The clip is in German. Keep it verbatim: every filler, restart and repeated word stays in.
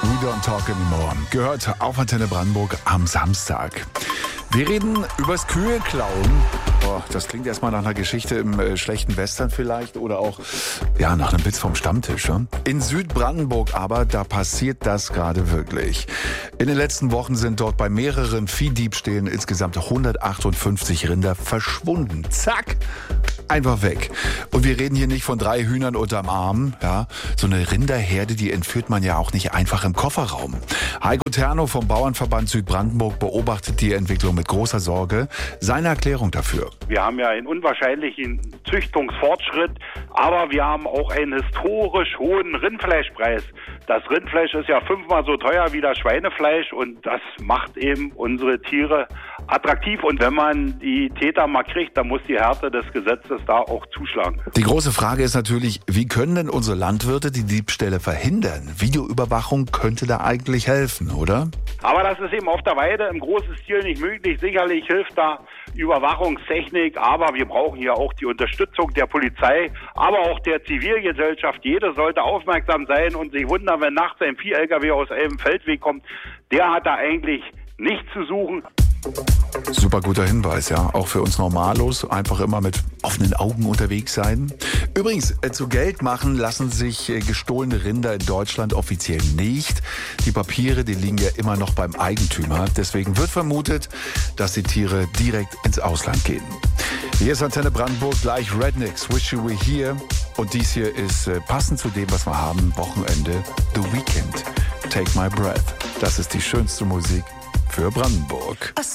We Don't Talk Anymore. Gehört auf Antenne Brandenburg am Samstag. Wir reden übers Kühe klauen. Oh, das klingt erstmal nach einer Geschichte im äh, schlechten Western vielleicht oder auch ja, nach einem Witz vom Stammtisch. Ja? In Südbrandenburg aber, da passiert das gerade wirklich. In den letzten Wochen sind dort bei mehreren Viehdiebstählen insgesamt hundertachtundfünfzig Rinder verschwunden. Zack! Einfach weg. Und wir reden hier nicht von drei Hühnern unterm Arm. Ja, so eine Rinderherde, die entführt man ja auch nicht einfach im Kofferraum. Heiko Terno vom Bauernverband Südbrandenburg beobachtet die Entwicklung mit großer Sorge. Seine Erklärung dafür. Wir haben ja einen unwahrscheinlichen Züchtungsfortschritt, aber wir haben auch einen historisch hohen Rindfleischpreis. Das Rindfleisch ist ja fünfmal so teuer wie das Schweinefleisch und das macht eben unsere Tiere attraktiv. Und wenn man die Täter mal kriegt, dann muss die Härte des Gesetzes da auch zuschlagen. Die große Frage ist natürlich, wie können denn unsere Landwirte die Diebstähle verhindern? Videoüberwachung könnte da eigentlich helfen, oder? Aber das ist eben auf der Weide im großen Stil nicht möglich. Sicherlich hilft da Überwachungstechnik, aber wir brauchen hier auch die Unterstützung der Polizei, aber auch der Zivilgesellschaft. Jeder sollte aufmerksam sein und sich wundern, wenn nachts ein Vieh-L K W aus einem Feldweg kommt. Der hat da eigentlich nichts zu suchen. Super guter Hinweis, ja. Auch für uns Normalos. Einfach immer mit offenen Augen unterwegs sein. Übrigens, äh, zu Geld machen lassen sich äh, gestohlene Rinder in Deutschland offiziell nicht. Die Papiere, die liegen ja immer noch beim Eigentümer. Deswegen wird vermutet, dass die Tiere direkt ins Ausland gehen. Hier ist Antenne Brandenburg, gleich Rednecks, Wish You Were Here. Und dies hier ist äh, passend zu dem, was wir haben, Wochenende, The Weekend. Take My Breath. Das ist die schönste Musik für Brandenburg.